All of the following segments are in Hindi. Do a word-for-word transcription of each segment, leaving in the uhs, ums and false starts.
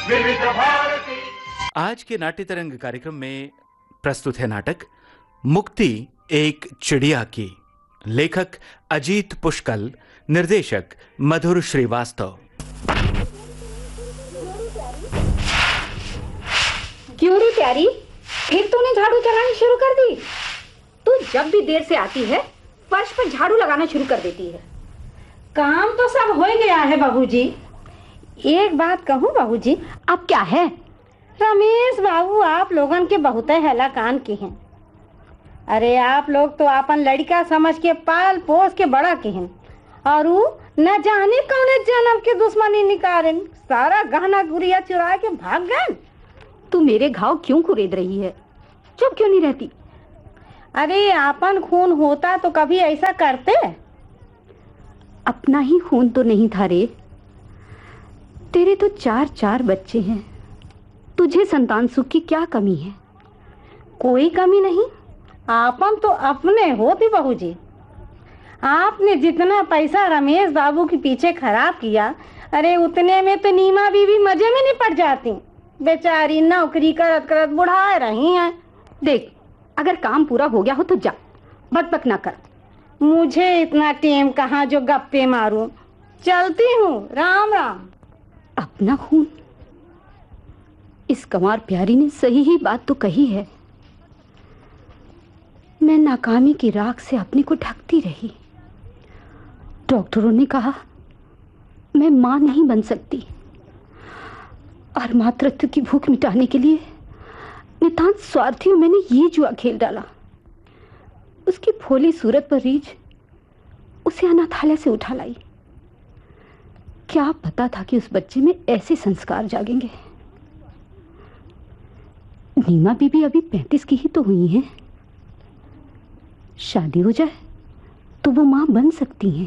विविध भारती। आज के नाट्य तरंग कार्यक्रम में प्रस्तुत है नाटक मुक्ति एक चिड़िया की। लेखक अजीत पुष्कल, निर्देशक मधुर श्रीवास्तव। क्यों रे प्यारी, फिर तूने झाड़ू चलानी शुरू कर दी? तू जब भी देर से आती है फर्श पर झाड़ू लगाना शुरू कर देती है। काम तो सब हो गया है बाबूजी। एक बात कहूँ बाबूजी? अब क्या है? रमेश बाबू आप लोगन के बहुत हैला कान के हैं। अरे आप लोग तो अपन लड़का समझ के पाल पोस के बड़ा के हैं, और वो न जाने कौन जन्म के दुश्मनी निकाले, सारा गहना गुड़िया चुरा के भाग गए। तू मेरे घाव क्यों कुरेद रही है? चुप क्यों नहीं रहती? अरे अपन खून होता तो कभी ऐसा करते? अपना ही खून तो नहीं था रे। तेरे तो चार चार बच्चे हैं, तुझे संतान सुख की क्या कमी है? कोई कमी नहीं, आपन तो अपने होती बहूजी। आपने जितना पैसा रमेश बाबू के पीछे खराब किया, अरे उतने में तो नीमा बीवी मजे में नहीं पड़ जाती। बेचारी नौकरी करत करत बुढ़ा रही हैं। देख, अगर काम पूरा हो गया हो तो जा, बकबक ना कर। मुझे इतना टेम कहाँ जो गप्पे मारूं। चलती हूँ, राम राम। अपना खून? इस कंवार प्यारी ने सही ही बात तो कही है। मैं नाकामी की राख से अपने को ढकती रही। डॉक्टरों ने कहा मैं मां नहीं बन सकती, और मातृत्व की भूख मिटाने के लिए नितांत स्वार्थियों मैंने ये जुआ खेल डाला। उसकी भोली सूरत पर रीझ उसे अनाथालय से उठा लाई। क्या पता था कि उस बच्चे में ऐसे संस्कार जागेंगे। नीमा बीबी अभी पैंतीस की ही तो हुई हैं। शादी हो जाए तो वो मां बन सकती हैं।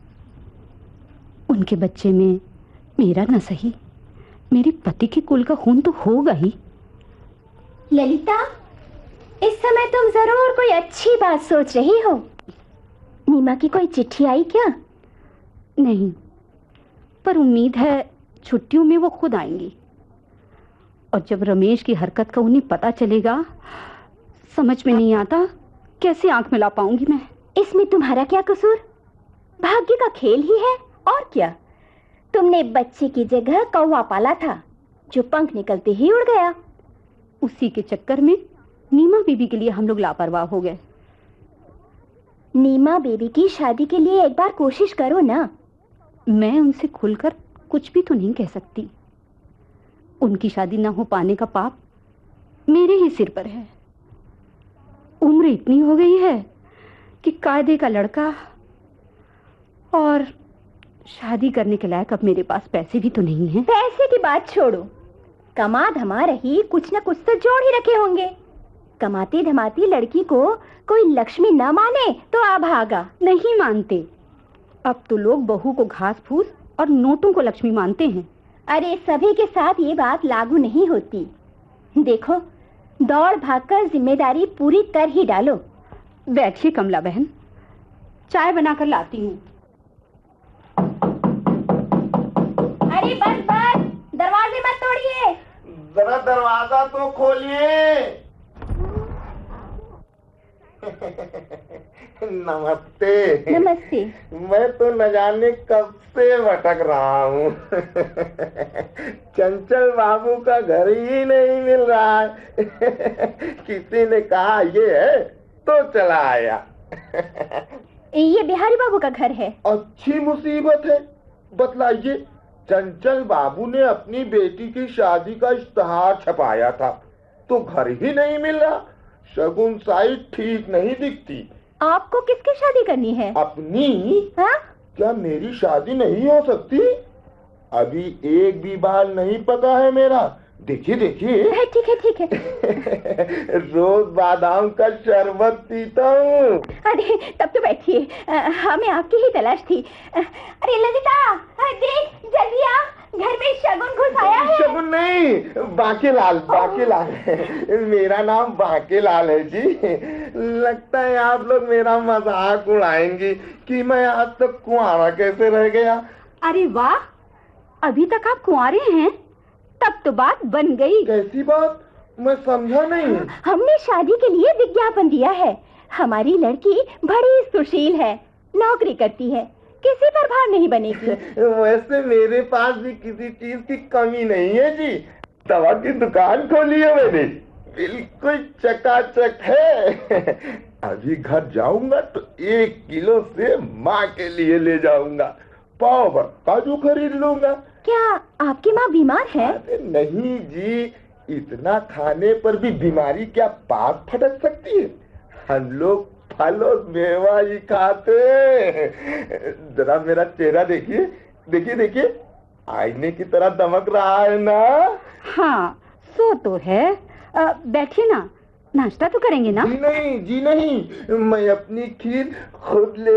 उनके बच्चे में मेरा न सही, मेरे पति के कुल का खून तो होगा ही। ललिता, इस समय तुम जरूर कोई अच्छी बात सोच रही हो। नीमा की कोई चिट्ठी आई क्या? नहीं, पर उम्मीद है छुट्टियों में वो खुद आएंगी। और जब रमेश की हरकत का उन्हें पता चलेगा, समझ में नहीं आता कैसे आंख मिला पाऊंगी मैं। इसमें तुम्हारा क्या कसूर? भाग्य का खेल ही है, और क्या। तुमने बच्चे की जगह कौवा पाला था, जो पंख निकलते ही उड़ गया। उसी के चक्कर में नीमा बीबी के लिए हम लोग लापरवाह हो गए। नीमा बेबी की शादी के लिए एक बार कोशिश करो ना। मैं उनसे खुलकर कुछ भी तो नहीं कह सकती। उनकी शादी ना हो पाने का पाप मेरे ही सिर पर है। उम्र इतनी हो गई है कि कायदे का लड़का, और शादी करने के लायक अब मेरे पास पैसे भी तो नहीं हैं। पैसे की बात छोड़ो, कमा धमा रही कुछ न कुछ तो जोड़ ही रखे होंगे। कमाती धमाती लड़की को कोई लक्ष्मी न माने तो अभागा। नहीं मानते। अब तो लोग बहू को घास फूस और नोटों को लक्ष्मी मानते हैं। अरे सभी के साथ ये बात लागू नहीं होती। देखो, दौड़ भागकर जिम्मेदारी पूरी कर ही डालो। बैठिए कमला बहन, चाय बनाकर लाती हूँ। अरे बस बस, दरवाजे मत तोड़िए। जरा दरवाजा तो खोलिए। नमस्ते। नमस्ते। मैं तो न जाने कब से भटक रहा हूँ। चंचल बाबू का घर ही नहीं मिल रहा है। किसी ने कहा ये है तो चला आया। ये बिहारी बाबू का घर है। अच्छी मुसीबत है। बतलाइए। चंचल बाबू ने अपनी बेटी की शादी का इश्तहार छपाया था, तो घर ही नहीं मिल रहा। शगुन साइड ठीक नहीं दिखती। आपको किसकी शादी करनी है? अपनी। हाँ? क्या मेरी शादी नहीं हो सकती? अभी एक भी बाल नहीं पका है मेरा। देखिए देखिए। ठीक है ठीक है। रोज बादाम का शरबत पीता हूँ। अरे तब तो बैठिए, हमें आपकी ही तलाश थी। अरे ललिता, देख जल्दी आ, घर में शगुन घुस आया है। शगुन नहीं, बांकेलाल। बांकेलाल मेरा नाम बांकेलाल है जी। लगता है आप लोग मेरा मजाक उड़ाएंगी कि मैं आज तक कुंवारा कैसे रह गया। अरे वाह, अभी तक आप कुंवारे हैं? तब तो बात बन गई। कैसी बात? मैं समझा नहीं। हमने शादी के लिए विज्ञापन दिया है। हमारी लड़की बड़ी सुशील है, नौकरी करती है, किसी पर भार नहीं बनेगी। वैसे मेरे पास भी किसी चीज की कमी नहीं है जी। दवा की दुकान खोली है मैंने, बिल्कुल चकाचक है। अभी घर जाऊंगा तो एक किलो से माँ के लिए ले जाऊंगा, पाव भर काजू खरीद लूंगा। क्या आपकी माँ बीमार है? अरे नहीं जी, इतना खाने पर भी बीमारी क्या पाप फटक सकती है? हम लोग फल और मेवा ही खाते। जरा मेरा चेहरा देखिए, देखिए देखिए, आईने की तरह दमक रहा है ना? हाँ, सो तो है। अ, बैठिए ना, नाश्ता तो करेंगे ना? जी नहीं, जी नहीं, मैं अपनी खीर खुद ले